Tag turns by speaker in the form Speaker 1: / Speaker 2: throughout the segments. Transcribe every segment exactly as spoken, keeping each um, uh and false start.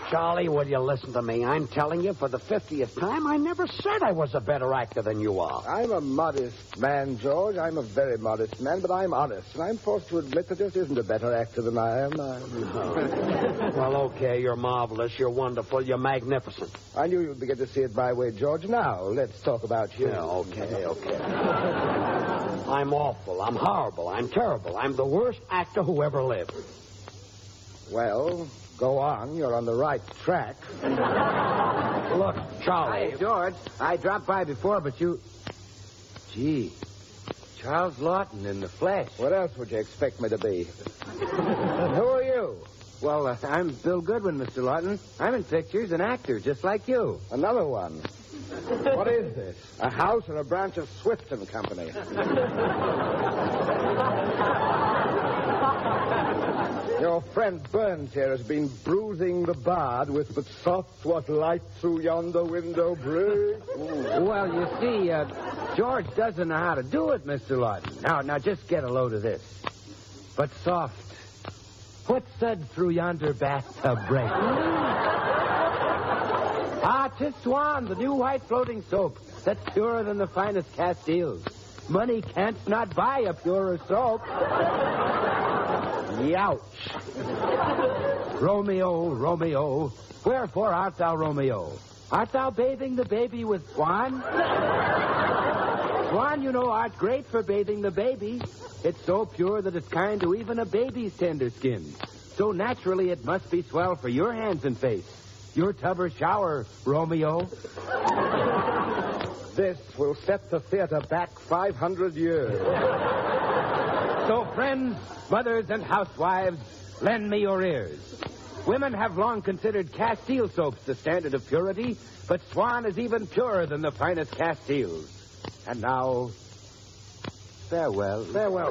Speaker 1: Charlie, will you listen to me? I'm telling you for the fiftieth time, I never said I was a better actor than you are.
Speaker 2: I'm a modest man, George. I'm a very modest man, but I'm honest. And I'm forced to admit that there isn't a better actor than I am. I...
Speaker 1: Well, okay, you're marvelous, you're wonderful, you're magnificent.
Speaker 2: I knew you'd begin to see it my way, George. Now, let's talk about you.
Speaker 1: Yeah, okay, okay. I'm awful, I'm horrible, I'm terrible. I'm the worst actor who ever lived.
Speaker 2: Well... Go on. You're on the right track.
Speaker 1: Look, Charlie.
Speaker 3: Hey, George. I dropped by before, but you... Gee. Charles Lawton in the flesh.
Speaker 2: What else would you expect me to be? Who are you?
Speaker 3: Well, uh, I'm Bill Goodwin, Mister Lawton. I'm in pictures, an actor, just like you.
Speaker 2: Another one. What is this? A house or a branch of Swift and Company? Your friend Burns here has been bruising the bard with but soft what light through yonder window breaks.
Speaker 3: Well, you see, uh, George doesn't know how to do it, Mister Lawton. Now, now, just get a load of this. But soft. What sud through yonder bathtub break? Ah, 'tis Swan, the new white floating soap that's purer than the finest Castiles. Money can't not buy a purer soap. Youch. Romeo, Romeo, wherefore art thou Romeo? Art thou bathing the baby with Swan? Swan, you know, art great for bathing the baby. It's so pure that it's kind to even a baby's tender skin. So naturally it must be swell for your hands and face. Your tub or shower, Romeo.
Speaker 2: This will set the theater back five hundred years.
Speaker 3: So, friends, mothers, and housewives, lend me your ears. Women have long considered Castile soaps the standard of purity, but Swan is even purer than the finest Castiles. And now, farewell.
Speaker 2: Farewell.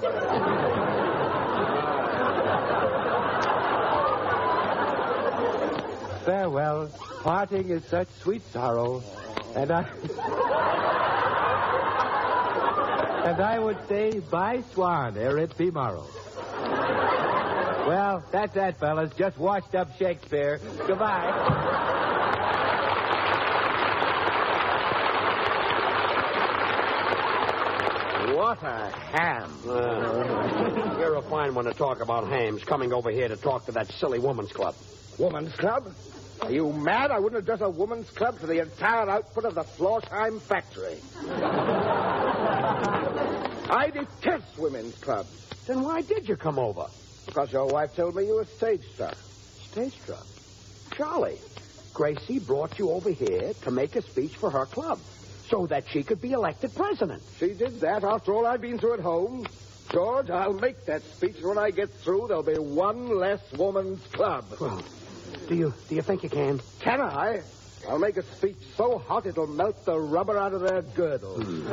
Speaker 3: Farewell. Parting is such sweet sorrow. And I... and I would say, bye, Swan, ere it be morrow. Well, that's that, fellas. Just washed up Shakespeare. Goodbye.
Speaker 2: What a ham.
Speaker 1: Uh, you're a fine one to talk about hams, coming over here to talk to that silly woman's club.
Speaker 2: Woman's club? Are you mad? I wouldn't address a woman's club to the entire output of the Florsheim factory. I detest women's clubs.
Speaker 1: Then why did you come over?
Speaker 2: Because your wife told me you were stage struck.
Speaker 1: Stage struck? Charlie, Gracie brought you over here to make a speech for her club so that she could be elected president.
Speaker 2: She did that after all I've been through at home. George, I'll make that speech. When I get through, there'll be one less woman's club.
Speaker 1: Well, do you do you think you can?
Speaker 2: Can I? I'll make a speech so hot it'll melt the rubber out of their girdles.
Speaker 1: Hmm.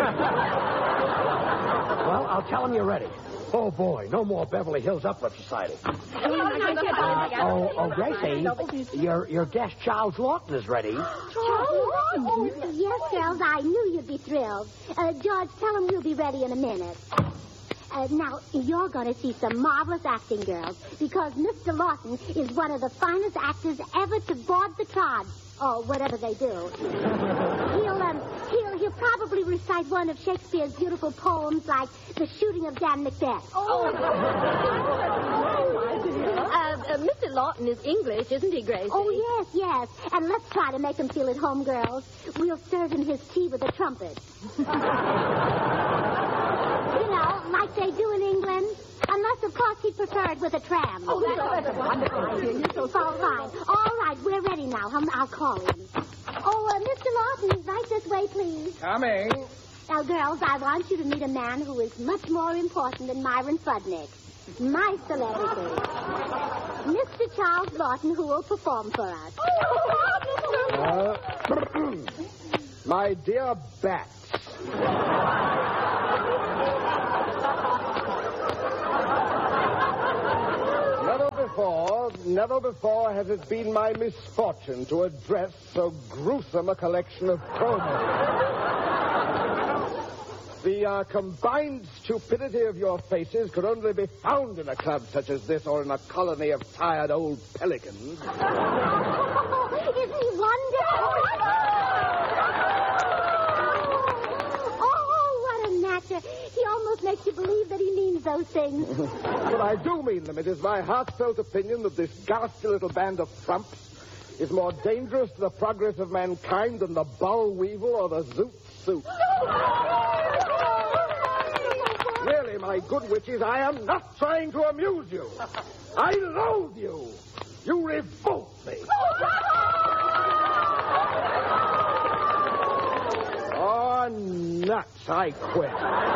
Speaker 1: Well, I'll tell them you're ready. Oh, boy, no more Beverly Hills Uplift Society. Uh, oh, oh, Gracie, your, your guest, Charles Lawton, is ready.
Speaker 4: Charles Lawton? Oh, yes, girls, I knew you'd be thrilled. Uh, George, tell him we'll be ready in a minute. Uh, now, you're going to see some marvelous acting, girls, because Mister Lawton is one of the finest actors ever to board the trod. Or whatever they do. He'll, um, he'll, he'll probably recite one of Shakespeare's beautiful poems like The Shooting of Dan Macbeth.
Speaker 5: Oh. uh, uh, Mister Lawton is English, isn't he, Gracie?
Speaker 4: Oh, yes, yes. And let's try to make him feel at home, girls. We'll serve him his tea with a trumpet. You know, like they do in England. Unless, of course, he'd prefer it with a tram.
Speaker 5: Oh, that's a wonderful idea. You're so
Speaker 4: All right. All right, we're ready now. Um, I'll call him. Oh, uh, Mister Lawton, right this way, please.
Speaker 2: Coming.
Speaker 4: Now, girls, I want you to meet a man who is much more important than Myron Fudnick. My celebrity. Mister Charles Lawton, who will perform for us.
Speaker 2: Uh, my dear Bats. Never before, never before has it been my misfortune to address so gruesome a collection of promos. The uh, combined stupidity of your faces could only be found in a club such as this or in a colony of tired old pelicans.
Speaker 4: Oh, isn't he wonderful? Oh, what a natcher. He almost makes you believe that he means those things.
Speaker 2: But I do mean them. It is my heartfelt opinion that this ghastly little band of frumps is more dangerous to the progress of mankind than the boll weevil or the zoot suit. Really, my good witches, I am not trying to amuse you. I loathe you. You revolt me. Oh, nuts. I quit.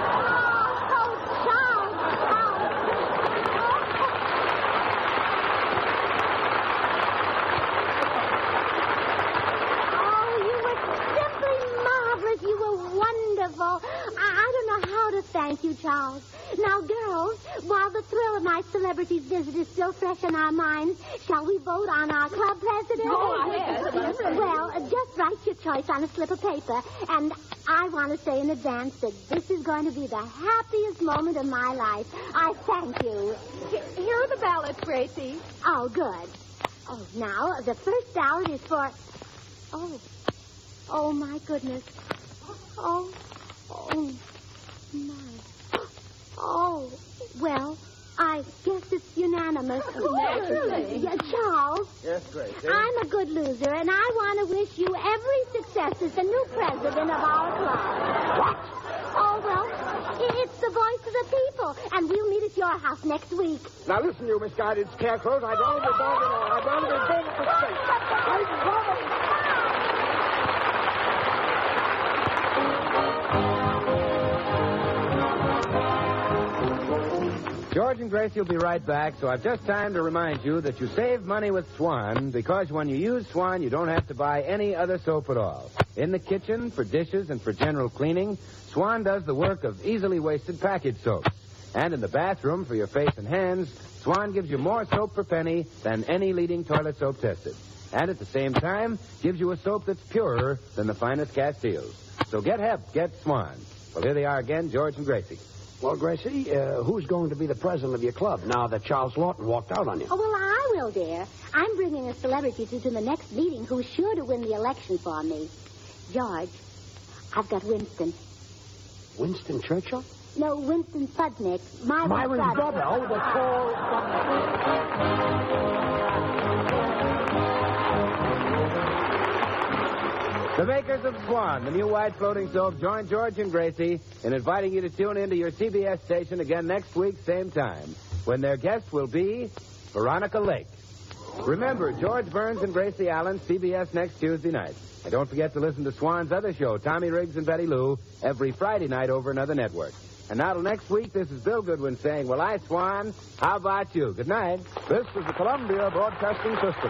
Speaker 4: I don't know how to thank you, Charles. Now, girls, while the thrill of my celebrity's visit is still fresh in our minds, shall we vote on our club president?
Speaker 5: Oh, yes.
Speaker 4: Well, uh, just write your choice on a slip of paper, and I want to say in advance that this is going to be the happiest moment of my life. I thank you.
Speaker 5: Here are the ballots, Gracie.
Speaker 4: Oh, good. Oh, now, the first ballot is for... Oh. Oh, my goodness. Oh. Oh, my. Oh, well, I guess it's unanimous.
Speaker 5: Naturally.
Speaker 4: Yeah, Charles.
Speaker 2: Yes, Grace.
Speaker 4: I'm a good loser, and I want to wish you every success as the new president of our club.
Speaker 2: What?
Speaker 4: Oh, well, it's the voice of the people, and we'll meet at your house next week.
Speaker 2: Now, listen, you misguided scarecrows. I'd rather be born in I'd rather be born at the state. I'd rather...
Speaker 3: George and Gracie will be right back, so I've just time to remind you that you save money with Swan because when you use Swan, you don't have to buy any other soap at all. In the kitchen, for dishes, and for general cleaning, Swan does the work of easily wasted package soaps. And in the bathroom, for your face and hands, Swan gives you more soap per penny than any leading toilet soap tested. And at the same time, gives you a soap that's purer than the finest Castiles. So get help, get Swan. Well, here they are again, George and Gracie.
Speaker 1: Well, Gracie, uh, who's going to be the president of your club now that Charles Lawton walked out on you?
Speaker 4: Oh, well, I will, dear. I'm bringing a celebrity to, to the next meeting who's sure to win the election for me. George, I've got Winston.
Speaker 1: Winston Churchill?
Speaker 4: No, Winston Sputnik. Myron's,
Speaker 1: Myron's brother. Oh, the tall...
Speaker 3: The makers of Swan, the new white floating soap, join George and Gracie in inviting you to tune in to your C B S station again next week, same time, when their guest will be Veronica Lake. Remember, George Burns and Gracie Allen, C B S next Tuesday night. And don't forget to listen to Swan's other show, Tommy Riggs and Betty Lou, every Friday night over another network. And now till next week, this is Bill Goodwin saying, well, I, Swan, how about you? Good night.
Speaker 2: This is the Columbia Broadcasting System.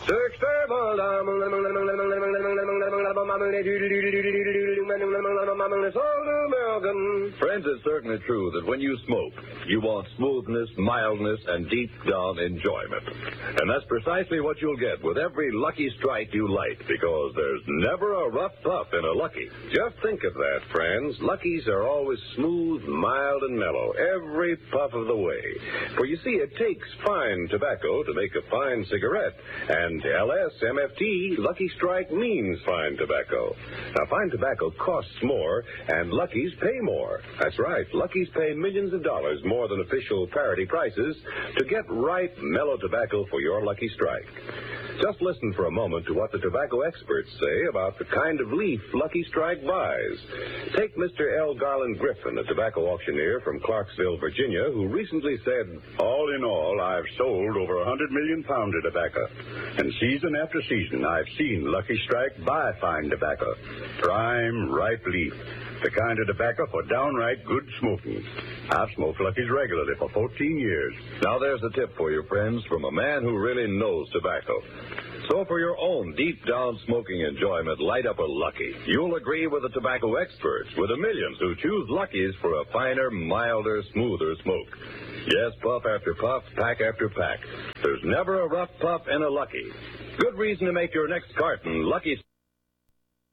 Speaker 6: Friends, it's certainly true that when you smoke, you want smoothness, mildness, and deep down enjoyment. And that's precisely what you'll get with every Lucky Strike you light, because there's never a rough puff in a Lucky. Just think of that, friends. Luckies are always smooth, mild, and mellow, every puff of the way. For you see, it takes fine tobacco to make a fine cigarette, and L S M F T, Lucky Strike means fine tobacco. Now, fine tobacco costs more, and Luckies pay more. That's right. Luckies pay millions of dollars more than official parity prices to get ripe, mellow tobacco for your Lucky Strike. Just listen for a moment to what the tobacco experts say about the kind of leaf Lucky Strike buys. Take Mister L. Garland Griffin, a tobacco auctioneer from Clarksville, Virginia, who recently said, all in all, I've sold over one hundred million pounds of tobacco. And season after season, I've seen Lucky Strike buy fine tobacco. Prime, ripe leaf. The kind of tobacco for downright good smoking. I've smoked Luckies regularly for fourteen years. Now there's a tip for you, friends, from a man who really knows tobacco. So for your own deep-down smoking enjoyment, light up a Lucky. You'll agree with the tobacco experts, with the millions who choose Luckies for a finer, milder, smoother smoke. Yes, puff after puff, pack after pack. There's never a rough puff in a Lucky. Good reason to make your next carton Lucky.